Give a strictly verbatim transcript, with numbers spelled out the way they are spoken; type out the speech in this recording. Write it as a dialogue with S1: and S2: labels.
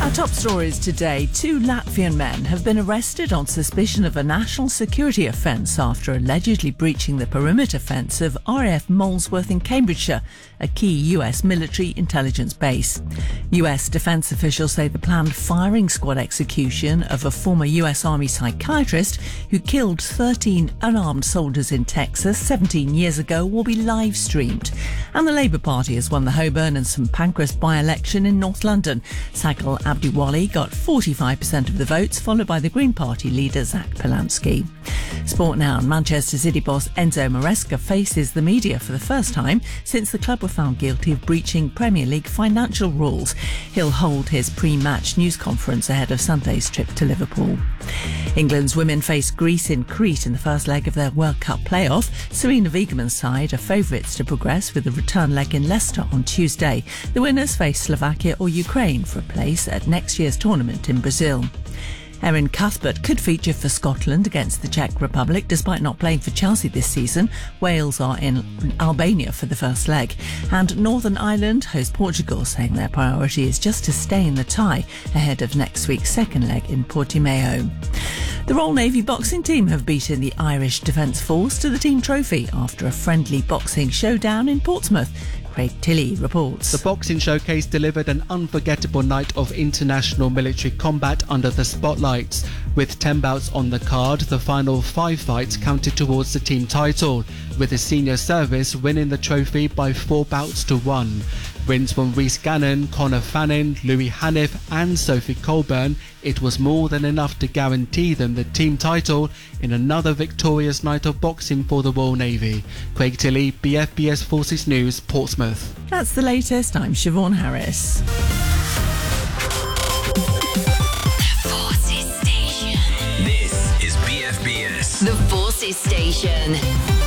S1: Our top stories today. Two Latvian men have been arrested on suspicion of a national security offence after allegedly breaching the perimeter fence of R A F Molesworth in Cambridgeshire, a key U S military intelligence base. U S defence officials say the planned firing squad execution of a former U S Army psychiatrist who killed thirteen unarmed soldiers in Texas seventeen years ago will be live streamed. And the Labour Party has won the Holborn and St Pancras by-election in North London. Sagal Abdiwali got forty-five percent of the votes, followed by the Green Party leader Zach Polanski. Sport now. Manchester City boss Enzo Maresca faces the media for the first time since the club were found guilty of breaching Premier League financial rules. He'll hold his pre-match news conference ahead of Sunday's trip to Liverpool. England's women face Greece in Crete in the first leg of their World Cup playoff. Serena Wiegmann's side are favourites to progress with the return leg in Leicester on Tuesday. The winners face Slovakia or Ukraine for a place at next year's tournament in Brazil. Erin Cuthbert could feature for Scotland against the Czech Republic despite not playing for Chelsea this season. Wales are in Albania for the first leg. And Northern Ireland host Portugal, saying their priority is just to stay in the tie ahead of next week's second leg in Portimao. The Royal Navy boxing team have beaten the Irish Defence Force to the team trophy after a friendly boxing showdown in Portsmouth. Craig Tilley reports.
S2: The boxing showcase delivered an unforgettable night of international military combat under the spotlights. With ten bouts on the card, the final five fights counted towards the team title, with the senior service winning the trophy by four bouts to one. Wins from Rhys Gannon, Conor Fannin, Louis Haniff and Sophie Colburn, it was more than enough to guarantee them the team title in another victorious night of boxing for the Royal Navy. Craig Tilley, B F B S Forces News, Portsmouth.
S1: That's the latest. I'm Siobhan Harris.
S3: The Forces Station.
S4: This is B F B S.
S3: The Forces Station.